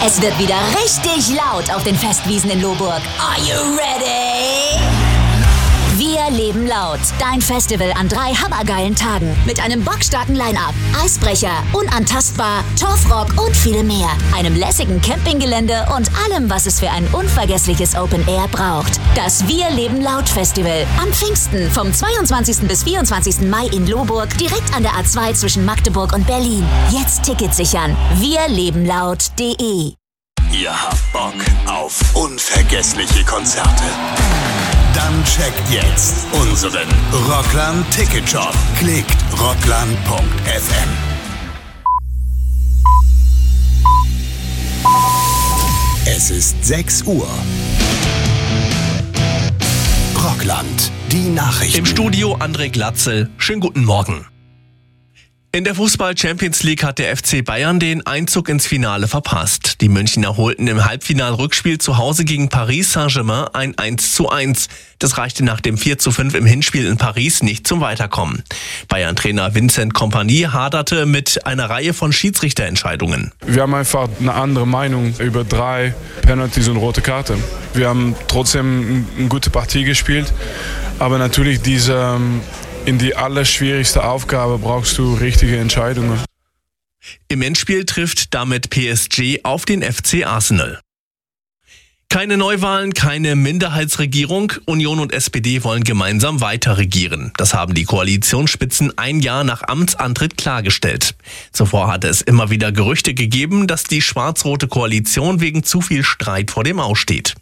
Es wird wieder richtig laut auf den Festwiesen in Lohburg. Are you ready? Wir leben laut. Dein Festival an 3 hammergeilen Tagen. Mit einem bockstarken Line-Up, Eisbrecher, Unantastbar, Torfrock und viel mehr. Einem lässigen Campinggelände und allem, was es für ein unvergessliches Open Air braucht. Das Wir leben laut Festival. Am Pfingsten vom 22. bis 24. Mai in Lohburg, direkt an der A2 zwischen Magdeburg und Berlin. Jetzt Tickets sichern. wirlebenlaut.de. Ihr habt Bock auf unvergessliche Konzerte? Dann checkt jetzt unseren Rockland Ticket Shop. Klickt rockland.fm. Es ist 6 Uhr. Rockland, die Nachrichten. Im Studio André Glatzel. Schönen guten Morgen. In der Fußball-Champions League hat der FC Bayern den Einzug ins Finale verpasst. Die Münchner holten im Halbfinal-Rückspiel zu Hause gegen Paris Saint-Germain ein 1:1. Das reichte nach dem 4:5 im Hinspiel in Paris nicht zum Weiterkommen. Bayern-Trainer Vincent Kompany haderte mit einer Reihe von Schiedsrichterentscheidungen. Wir haben einfach eine andere Meinung über 3 Penalties und rote Karten. Wir haben trotzdem eine gute Partie gespielt, aber natürlich in die allerschwierigste Aufgabe brauchst du richtige Entscheidungen. Im Endspiel trifft damit PSG auf den FC Arsenal. Keine Neuwahlen, keine Minderheitsregierung. Union und SPD wollen gemeinsam weiter regieren. Das haben die Koalitionsspitzen ein Jahr nach Amtsantritt klargestellt. Zuvor hatte es immer wieder Gerüchte gegeben, dass die schwarz-rote Koalition wegen zu viel Streit vor dem Aus steht.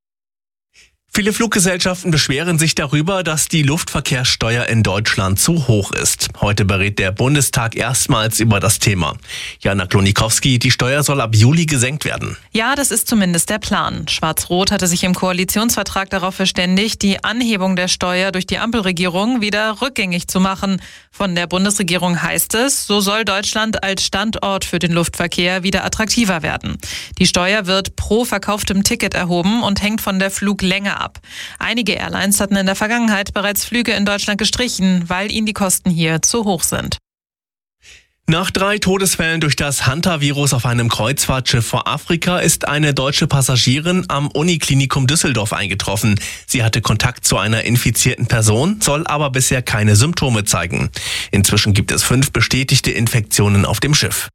Viele Fluggesellschaften beschweren sich darüber, dass die Luftverkehrssteuer in Deutschland zu hoch ist. Heute berät der Bundestag erstmals über das Thema. Jana Klonikowski, die Steuer soll ab Juli gesenkt werden. Ja, das ist zumindest der Plan. Schwarz-Rot hatte sich im Koalitionsvertrag darauf verständigt, die Anhebung der Steuer durch die Ampelregierung wieder rückgängig zu machen. Von der Bundesregierung heißt es, so soll Deutschland als Standort für den Luftverkehr wieder attraktiver werden. Die Steuer wird pro verkauftem Ticket erhoben und hängt von der Fluglänge ab. Einige Airlines hatten in der Vergangenheit bereits Flüge in Deutschland gestrichen, weil ihnen die Kosten hier zu hoch sind. Nach 3 Todesfällen durch das Hantavirus auf einem Kreuzfahrtschiff vor Afrika ist eine deutsche Passagierin am Uniklinikum Düsseldorf eingetroffen. Sie hatte Kontakt zu einer infizierten Person, soll aber bisher keine Symptome zeigen. Inzwischen gibt es 5 bestätigte Infektionen auf dem Schiff.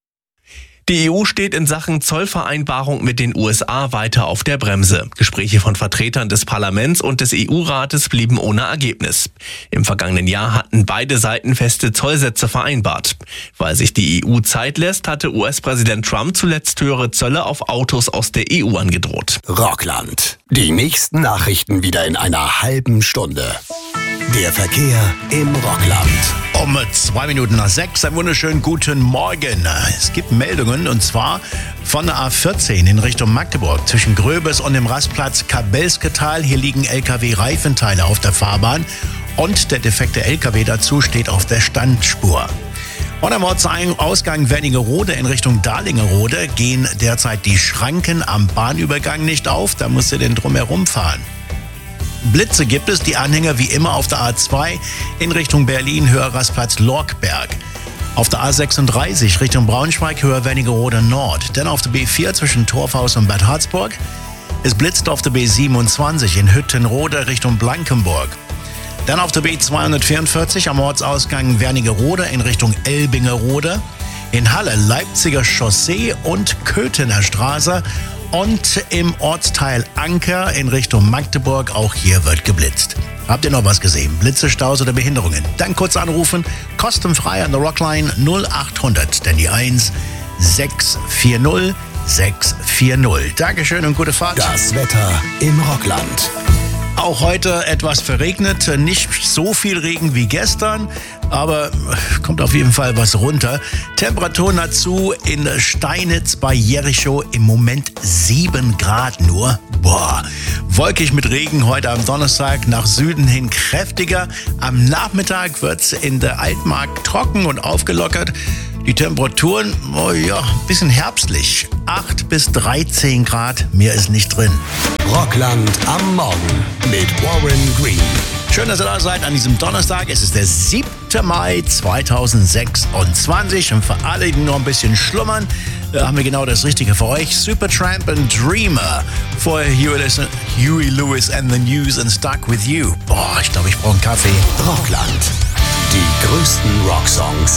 Die EU steht in Sachen Zollvereinbarung mit den USA weiter auf der Bremse. Gespräche von Vertretern des Parlaments und des EU-Rates blieben ohne Ergebnis. Im vergangenen Jahr hatten beide Seiten feste Zollsätze vereinbart. Weil sich die EU Zeit lässt, hatte US-Präsident Trump zuletzt höhere Zölle auf Autos aus der EU angedroht. Rockland. Die nächsten Nachrichten wieder in einer halben Stunde. Der Verkehr im Rockland. Um 2 Minuten nach 6, einen wunderschönen guten Morgen. Es gibt Meldungen und zwar von der A14 in Richtung Magdeburg zwischen Gröbes und dem Rastplatz Kabelsketal. Hier liegen LKW-Reifenteile auf der Fahrbahn und der defekte LKW dazu steht auf der Standspur. Und am Ortsausgang Wernigerode in Richtung Dahlingerode gehen derzeit die Schranken am Bahnübergang nicht auf. Da musst du den drumherum fahren. Blitze gibt es, die Anhänger wie immer auf der A2 in Richtung Berlin, Höher Rastplatz Lorkberg. Auf der A36 Richtung Braunschweig, Höher Wernigerode Nord. Dann auf der B4 zwischen Torfhaus und Bad Harzburg. Es blitzt auf der B27 in Hüttenrode Richtung Blankenburg. Dann auf der B244 am Ortsausgang Wernigerode in Richtung Elbingerode. In Halle Leipziger Chaussee und Köthener Straße. Und im Ortsteil Anker in Richtung Magdeburg, auch hier wird geblitzt. Habt ihr noch was gesehen? Blitze, Staus oder Behinderungen? Dann kurz anrufen, kostenfrei an der Rockline 0800, denn die 1 640 640. Dankeschön und gute Fahrt. Das Wetter im Rockland. Auch heute etwas verregnet, nicht so viel Regen wie gestern, aber kommt auf jeden Fall was runter. Temperaturen dazu in Steinitz bei Jericho im Moment 7 Grad nur. Boah, wolkig mit Regen heute am Donnerstag, nach Süden hin kräftiger. Am Nachmittag wird's in der Altmark trocken und aufgelockert. Die Temperaturen, ein bisschen herbstlich. 8 bis 13 Grad, mehr ist nicht drin. Rockland am Morgen mit Warren Green. Schön, dass ihr da seid an diesem Donnerstag. Es ist der 7. Mai 2026 und für alle, die noch ein bisschen schlummern, haben wir genau das Richtige für euch. Supertramp and Dreamer. Vorher Huey Lewis and the News and Stuck With You. Boah, ich glaube, ich brauche einen Kaffee. Rockland. Die größten Rocksongs.